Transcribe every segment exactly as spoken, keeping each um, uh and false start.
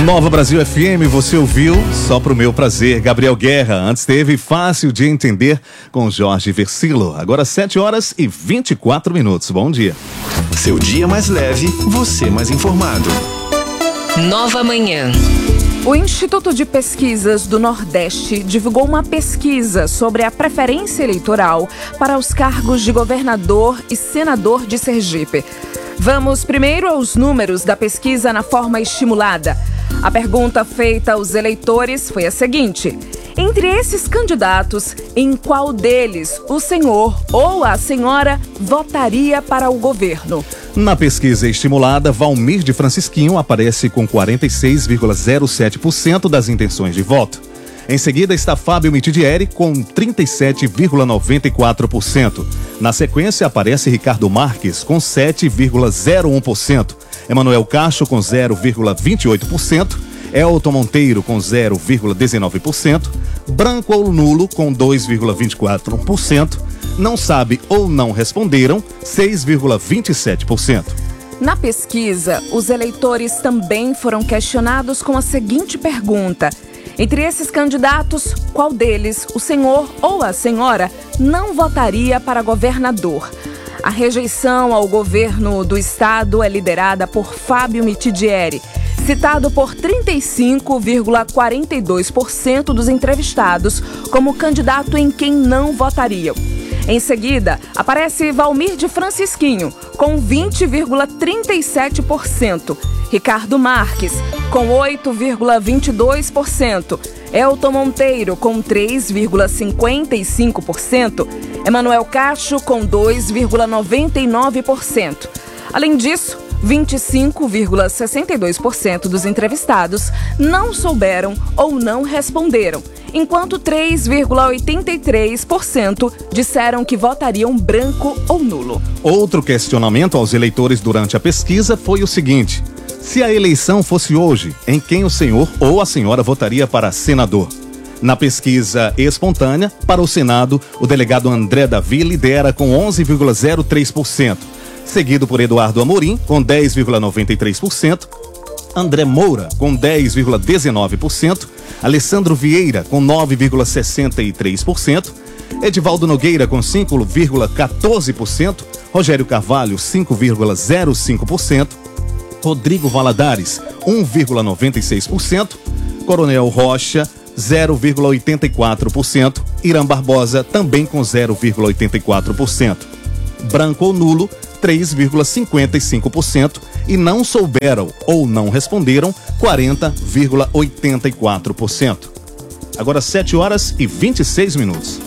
Nova Brasil F M, você ouviu Só Pro Meu Prazer, Gabriel Guerra. Antes teve Fácil de Entender com Jorge Versilo. Agora sete horas e vinte e quatro minutos. Bom dia. Seu dia mais leve, você mais informado. Nova Manhã. O Instituto de Pesquisas do Nordeste divulgou uma pesquisa sobre a preferência eleitoral para os cargos de governador e senador de Sergipe. Vamos primeiro aos números da pesquisa na forma estimulada. A pergunta feita aos eleitores foi a seguinte: entre esses candidatos, em qual deles o senhor ou a senhora votaria para o governo? Na pesquisa estimulada, Valmir de Francisquinho aparece com quarenta e seis vírgula zero sete por cento das intenções de voto. Em seguida está Fábio Mitidieri com trinta e sete vírgula noventa e quatro por cento. Na sequência aparece Ricardo Marques com sete vírgula zero um por cento. Emanuel Cacho com zero vírgula vinte e oito por cento. Elton Monteiro com zero vírgula dezenove por cento. Branco ou nulo com dois vírgula vinte e quatro por cento. Não sabe ou não responderam seis vírgula vinte e sete por cento. Na pesquisa, os eleitores também foram questionados com a seguinte pergunta: entre esses candidatos, qual deles o senhor ou a senhora não votaria para governador? A rejeição ao governo do estado é liderada por Fábio Mitidieri, citado por trinta e cinco vírgula quarenta e dois por cento dos entrevistados como candidato em quem não votariam. Em seguida, aparece Valmir de Francisquinho, com vinte vírgula trinta e sete por cento. Ricardo Marques, com oito vírgula vinte e dois por cento. Elton Monteiro, com três vírgula cinquenta e cinco por cento. Emanuel Cacho, com dois vírgula noventa e nove por cento. Além disso, vinte e cinco vírgula sessenta e dois por cento dos entrevistados não souberam ou não responderam, enquanto três vírgula oitenta e três por cento disseram que votariam branco ou nulo. Outro questionamento aos eleitores durante a pesquisa foi o seguinte: se a eleição fosse hoje, em quem o senhor ou a senhora votaria para senador? Na pesquisa espontânea, para o Senado, o delegado André Davi lidera com onze vírgula zero três por cento, seguido por Eduardo Amorim, com dez vírgula noventa e três por cento, André Moura, com dez vírgula dezenove por cento, Alessandro Vieira, com nove vírgula sessenta e três por cento, Edivaldo Nogueira, com cinco vírgula quatorze por cento, Rogério Carvalho, cinco vírgula zero cinco por cento, Rodrigo Valadares, um vírgula noventa e seis por cento, Coronel Rocha, zero vírgula oitenta e quatro por cento, Irã Barbosa, também com zero vírgula oitenta e quatro por cento. Branco ou nulo, três vírgula cinquenta e cinco por cento, e não souberam ou não responderam quarenta vírgula oitenta e quatro por cento. Agora sete horas e vinte e seis minutos.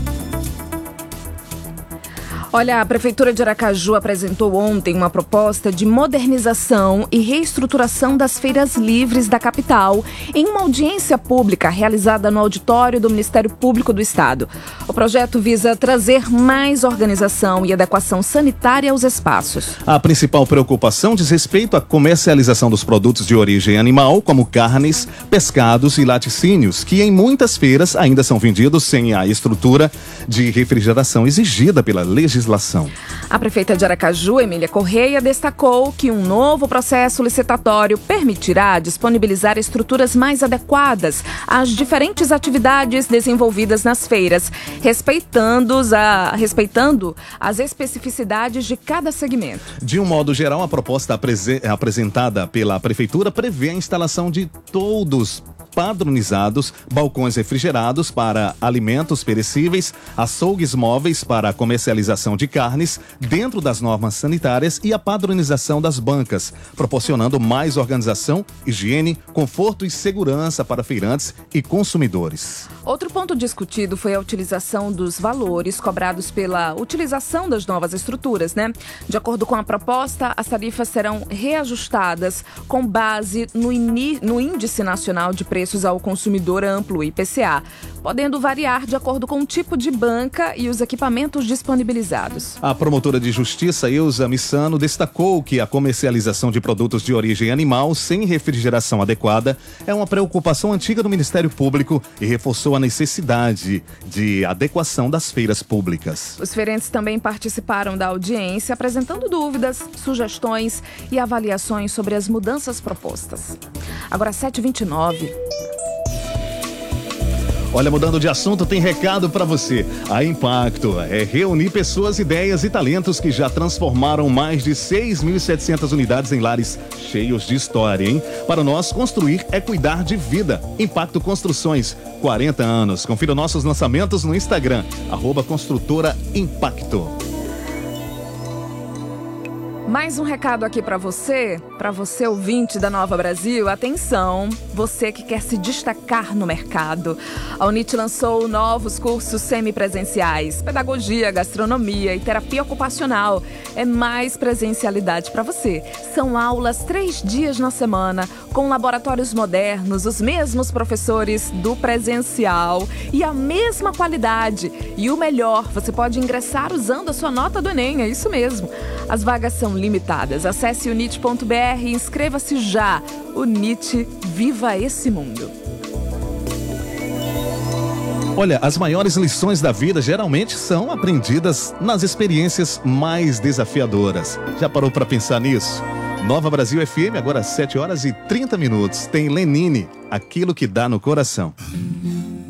Olha, a Prefeitura de Aracaju apresentou ontem uma proposta de modernização e reestruturação das feiras livres da capital em uma audiência pública realizada no auditório do Ministério Público do Estado. O projeto visa trazer mais organização e adequação sanitária aos espaços. A principal preocupação diz respeito à comercialização dos produtos de origem animal, como carnes, pescados e laticínios, que em muitas feiras ainda são vendidos sem a estrutura de refrigeração exigida pela legislação. A prefeita de Aracaju, Emília Correia, destacou que um novo processo licitatório permitirá disponibilizar estruturas mais adequadas às diferentes atividades desenvolvidas nas feiras, respeitando, a, respeitando as especificidades de cada segmento. De um modo geral, a proposta aprese- apresentada pela prefeitura prevê a instalação de todos padronizados, balcões refrigerados para alimentos perecíveis, açougues móveis para a comercialização de carnes dentro das normas sanitárias e a padronização das bancas, proporcionando mais organização, higiene, conforto e segurança para feirantes e consumidores. Outro ponto discutido foi a utilização dos valores cobrados pela utilização das novas estruturas, né? De acordo com a proposta, as tarifas serão reajustadas com base no, ini- no Índice Nacional de Preços ao Consumidor Amplo, I P C A, podendo variar de acordo com o tipo de banca e os equipamentos disponibilizados. A promotora de justiça, Elza Missano, destacou que a comercialização de produtos de origem animal sem refrigeração adequada é uma preocupação antiga do Ministério Público e reforçou a necessidade de adequação das feiras públicas. Os feirantes também participaram da audiência, apresentando dúvidas, sugestões e avaliações sobre as mudanças propostas. Agora sete e vinte e nove. Olha, mudando de assunto, tem recado para você. A Impacto é reunir pessoas, ideias e talentos que já transformaram mais de seis mil e setecentas unidades em lares cheios de história, hein? Para nós, construir é cuidar de vida. Impacto Construções, quarenta anos. Confira nossos lançamentos no Instagram, arroba Construtora Impacto. Mais um recado aqui para você, para você ouvinte da Nova Brasil. Atenção, você que quer se destacar no mercado. A Unit lançou novos cursos semipresenciais, pedagogia, gastronomia e terapia ocupacional. É mais presencialidade para você. São aulas três dias na semana, com laboratórios modernos, os mesmos professores do presencial e a mesma qualidade. E o melhor, você pode ingressar usando a sua nota do Enem, é isso mesmo. As vagas são limitadas. Acesse unit ponto b r e inscreva-se já. Unit, viva esse mundo. Olha, as maiores lições da vida geralmente são aprendidas nas experiências mais desafiadoras. Já parou para pensar nisso? Nova Brasil F M, agora às sete horas e trinta minutos. Tem Lenine, Aquilo que Dá no Coração.